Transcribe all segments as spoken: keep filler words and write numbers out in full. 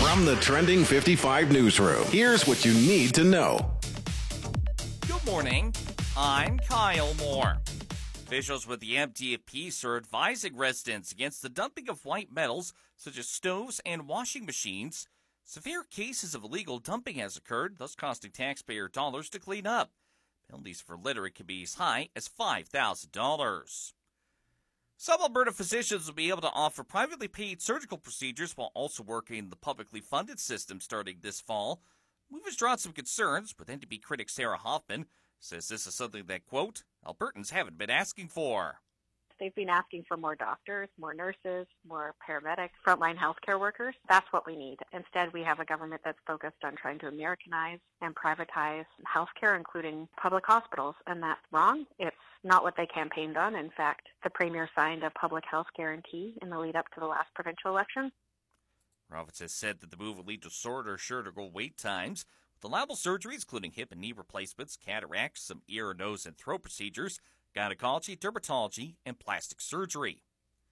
From the Trending fifty-five newsroom, here's what you need to know. Good morning. I'm Kyle Moore. Officials with the M T P are advising residents against the dumping of white metals such as stoves and washing machines. Severe cases of illegal dumping has occurred, thus costing taxpayer dollars to clean up. Penalties for littering can be as high as five thousand dollars. Some Alberta physicians will be able to offer privately paid surgical procedures while also working in the publicly funded system starting this fall. The move has drawn some concerns, with N D P critic Sarah Hoffman says this is something that, quote, Albertans haven't been asking for. They've been asking for more doctors, more nurses, more paramedics, frontline healthcare workers. That's what we need. Instead, we have a government that's focused on trying to Americanize and privatize healthcare, including public hospitals, and that's wrong. It's not what they campaigned on. In fact, the Premier signed a public health guarantee in the lead up to the last provincial election. Province has said that the move will lead to shorter, shorter wait times, with allowable surgeries including hip and knee replacements, cataracts, some ear, nose, and throat procedures, gynecology, dermatology, and plastic surgery.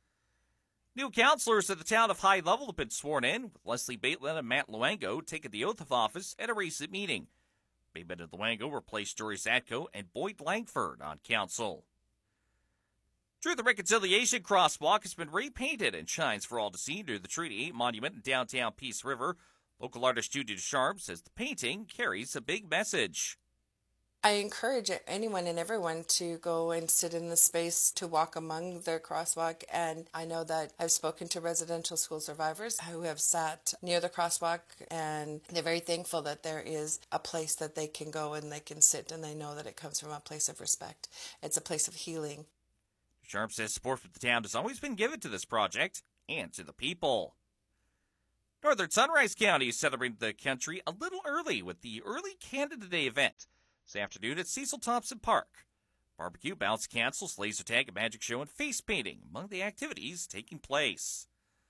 New councillors at the town of High Level have been sworn in, with Leslie Bateman and Matt Luango taking the oath of office at a recent meeting. Bateman and Luango replaced Jory Zatko and Boyd Langford on council. Truth and Reconciliation Crosswalk has been repainted and shines for all to see near the Treaty eight Monument in downtown Peace River. Local artist Judy Deschamps says the painting carries a big message. I encourage anyone and everyone to go and sit in the space to walk among the crosswalk, and I know that I've spoken to residential school survivors who have sat near the crosswalk, and they're very thankful that there is a place that they can go and they can sit, and they know that it comes from a place of respect. It's a place of healing. Sharp says support from the town has always been given to this project and to the people. Northern Sunrise County is celebrating the country a little early with the Early Canada Day event this afternoon at Cecil Thompson Park. Barbecue, bounce cancels, laser tag, a magic show, and face painting among the activities taking place.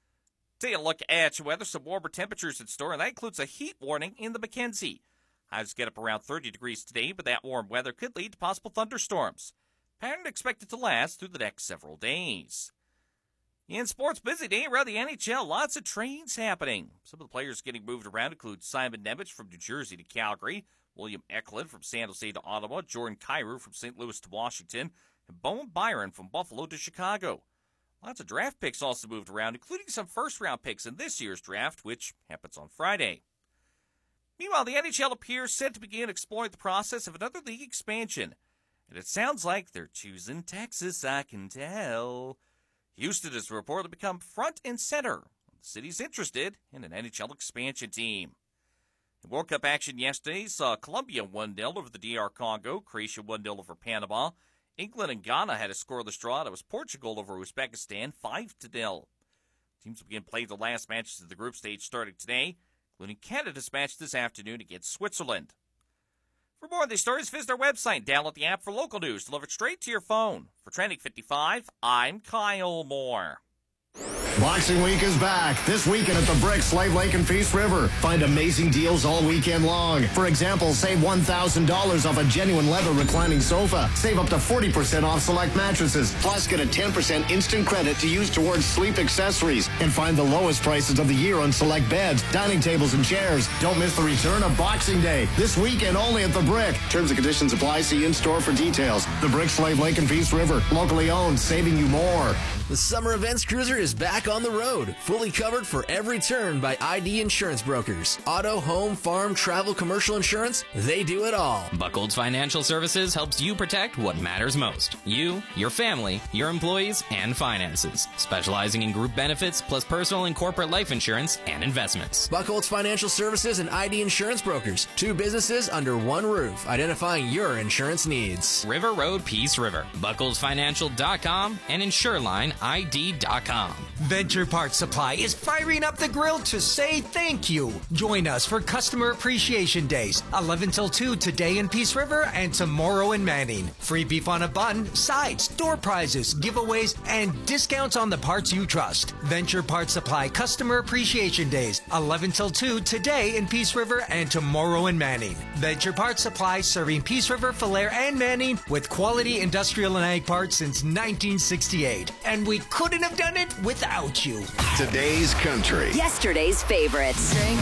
Take a look at your weather. Some warmer temperatures in store, and that includes a heat warning in the Mackenzie. Highs get up around thirty degrees today, but that warm weather could lead to possible thunderstorms. Pattern expected to last through the next several days. In sports, busy day around the N H L. Lots of trades happening. Some of the players getting moved around include Simon Nemec from New Jersey to Calgary, William Eklund from San Jose to Ottawa, Jordan Kyrou from Saint Louis to Washington, and Bowen Byron from Buffalo to Chicago. Lots of draft picks also moved around, including some first-round picks in this year's draft, which happens on Friday. Meanwhile, the N H L appears set to begin exploring the process of another league expansion. And it sounds like they're choosing Texas, I can tell. Houston has reportedly become front and center. The city's interested in an N H L expansion team. In World Cup action yesterday saw Colombia one nil over the D R Congo, Croatia one nil over Panama. England and Ghana had a scoreless draw. That was Portugal over Uzbekistan five to nil. Teams will begin playing the last matches of the group stage starting today, including Canada's match this afternoon against Switzerland. For more on these stories, visit our website, download the app for local news, delivered straight to your phone. For Trending fifty-five, I'm Kyle Moore. Boxing Week is back this weekend at the Brick, Slave Lake, and Peace River. Find amazing deals all weekend long. For example, save one thousand dollars off a genuine leather reclining sofa. Save up to forty percent off select mattresses. Plus, get a ten percent instant credit to use towards sleep accessories. And find the lowest prices of the year on select beds, dining tables, and chairs. Don't miss the return of Boxing Day this weekend only at the Brick. Terms and conditions apply. See in-store for details. The Brick, Slave Lake, and Peace River. Locally owned, saving you more. The Summer Events Cruiser is back on the road, fully covered for every turn by I D Insurance Brokers. Auto, home, farm, travel, commercial insurance, they do it all. Buchholz Financial Services helps you protect what matters most. You, your family, your employees, and finances. Specializing in group benefits, plus personal and corporate life insurance and investments. Buchholz Financial Services and I D Insurance Brokers. Two businesses under one roof, identifying your insurance needs. River Road, Peace River. Buchholz Financial dot com and Insureline I D dot com. Venture Parts Supply is firing up the grill to say thank you. Join us for Customer Appreciation Days, eleven till two today in Peace River and tomorrow in Manning. Free beef on a bun, sides, door prizes, giveaways, and discounts on the parts you trust. Venture Parts Supply Customer Appreciation Days, eleven till two today in Peace River and tomorrow in Manning. Venture Parts Supply serving Peace River, Falher, and Manning with quality industrial and ag parts since nineteen sixty-eight. And we couldn't have done it without you. Today's country. Yesterday's favorites.